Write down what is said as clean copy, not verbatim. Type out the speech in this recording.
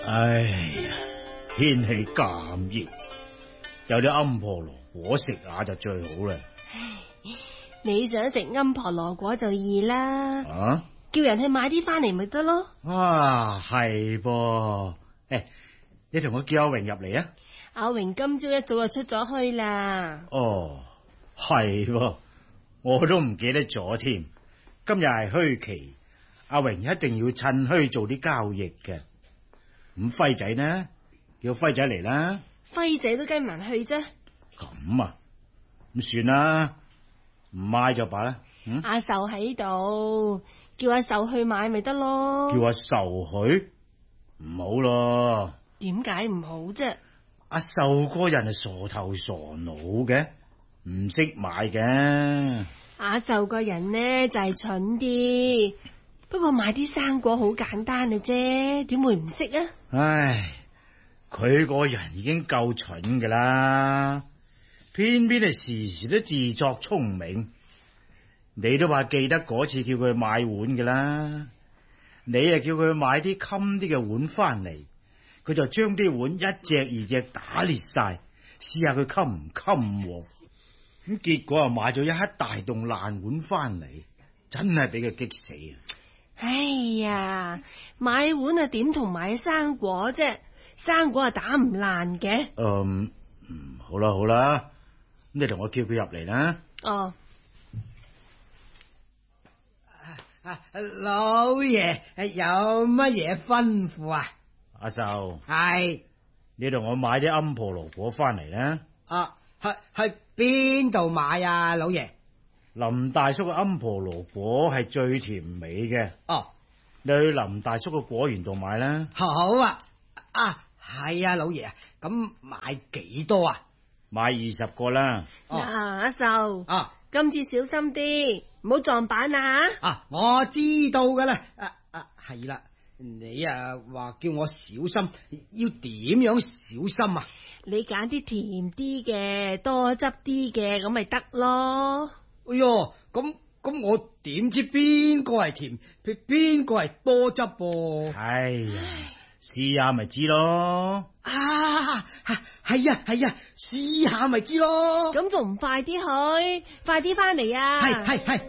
哎呀，天氣咁熱，有啲庵婆羅果食下就最好啦。 你想食庵婆羅果就易啦， 啊？ 叫人去買啲翻嚟咪得咯。 啊，係噃。誒，你同我叫阿榮入嚟啊。 阿榮今朝一早就出咗去啦。 哦，係噃，我都唔記得咗添。今日係虛期，阿榮一定要趁虛做啲交易嘅。咁輝仔呢？叫輝仔嚟啦。 輝仔都跟埋去啫。 咁啊，咁算啦，唔買就罷啦。 阿壽喺度，叫阿壽去買咪得咯。 叫阿壽去？唔好咯。 點解唔好啫？ 阿壽個人係傻頭傻腦嘅，唔識買嘅。 阿壽個人呢就係蠢啲，不過買啲生果好簡單嘅啫，點會唔識啊？ 唉，佢個人已經夠蠢噶啦，偏偏係時時都自作聰明。你都話記得嗰次叫佢買碗噶啦，你又叫佢買啲襟啲嘅碗翻嚟，佢就將啲碗一隻二隻打裂晒，試下佢襟唔襟喎。咁結果又買咗一大棟爛碗翻嚟，真係俾佢激死啊！ 哎呀，買碗啊點同買生果啫？生果啊打唔爛嘅。 好啦好啦，咁你同我叫佢入嚟啦。 哦。 老爺有乜嘢吩咐啊？ 阿壽， 係你同我買啲庵婆羅果翻嚟啦。 去邊度買啊？老爺， 林大叔嘅庵婆羅果係最甜美嘅。 哦， 你去林大叔嘅果園度買啦。 好啊。係啊，老爺啊，咁買幾多啊？ 買20個啦。 阿壽，今次小心啲，唔好撞板啊吓！ 我知道噶啦。係啦，你話叫我小心，要點樣小心啊？ 你揀啲甜啲嘅，多汁啲嘅，咁咪得咯。 哎喲，咁我點知邊個係甜，邊個係多汁噃？ 哎呀，試下咪知咯。 係啊，試下咪知咯。 咁仲唔快啲去，快啲翻嚟啊！ 係。